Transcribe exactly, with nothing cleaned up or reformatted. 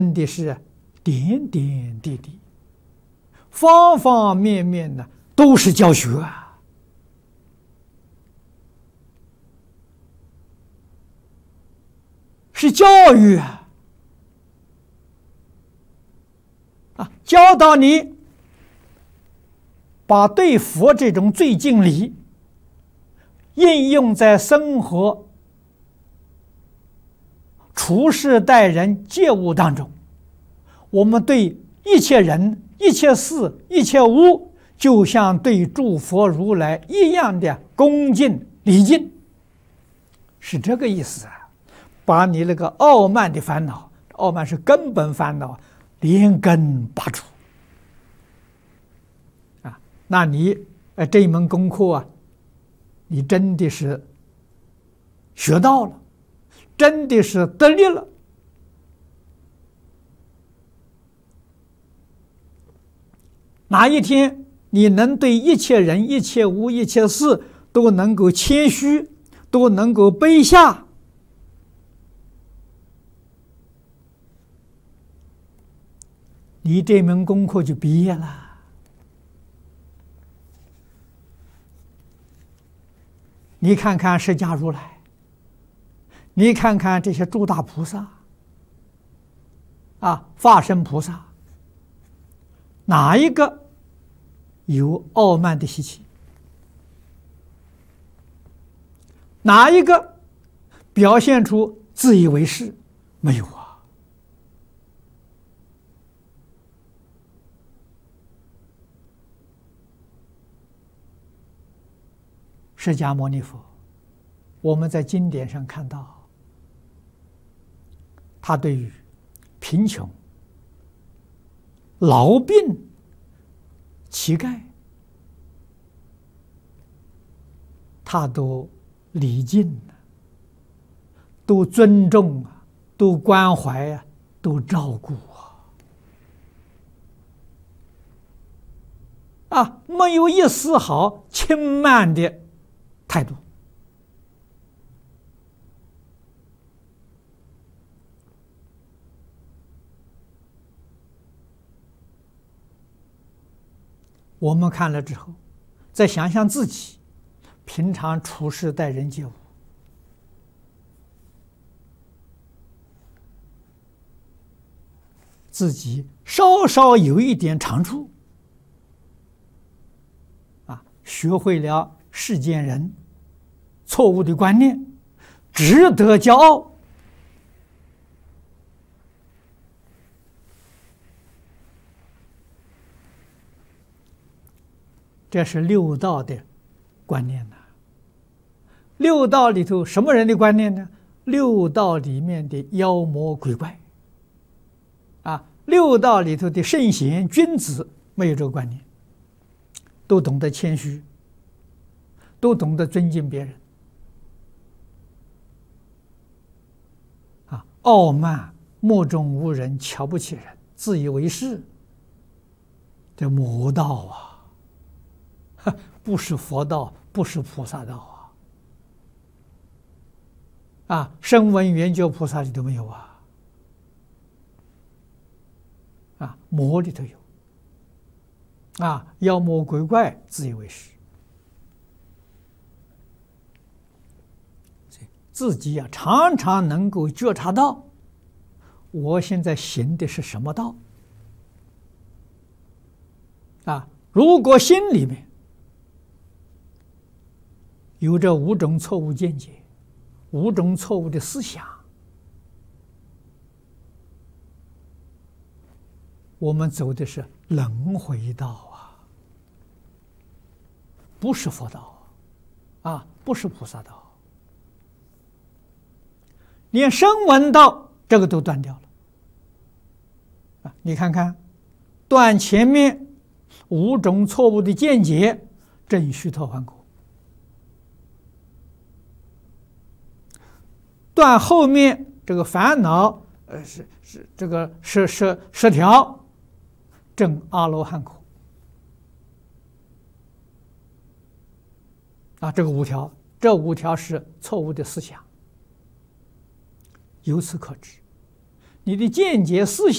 真的是点点滴滴、方方面面呢，都是教学啊！是教育啊！啊，教导你把对佛这种最敬礼应用在生活、处事待人接物当中，我们对一切人、一切事、一切物，就像对诸佛如来一样的恭敬礼敬，是这个意思啊！把你那个傲慢的烦恼，傲慢是根本烦恼，连根拔除啊！那你呃这一门功课啊，你真的是学到了，真的是得力了。哪一天你能对一切人、一切物、一切事都能够谦虚，都能够卑下，你这门功课就毕业了。你看看释迦如来，你看看这些诸大菩萨啊，化身菩萨，哪一个有傲慢的习气？哪一个表现出自以为是？没有啊！释迦牟尼佛，我们在经典上看到，他对于贫穷、痨病、乞丐，他都礼敬啊，都尊重啊，都关怀啊，都照顾啊，啊，没有一丝毫轻慢的态度。我们看了之后，再想想自己平常处事待人接物，自己稍稍有一点长处啊，学会了世间人错误的观念，值得骄傲。这是六道的观念呐。六道里头什么人的观念呢？六道里面的妖魔鬼怪啊，六道里头的圣贤君子没有这个观念，都懂得谦虚，都懂得尊敬别人啊，傲慢、目中无人、瞧不起人、自以为是，这魔道啊！不是佛道，不是菩萨道啊！啊，声闻缘觉菩萨里都没有啊！啊，魔里头有，啊，妖魔鬼怪自以为是，自己呀、啊、常常能够觉察到，我现在行的是什么道？啊，如果心里面有这五种错误见解，五种错误的思想，我们走的是轮回道啊，不是佛道啊，不是菩萨道，连声闻道这个都断掉了啊！你看看，断前面五种错误的见解，正须陀洹果。断后面这个烦恼，呃，是是这个十十十条，证阿罗汉果啊，这个五条，这五条是错误的思想。由此可知，你的见解思想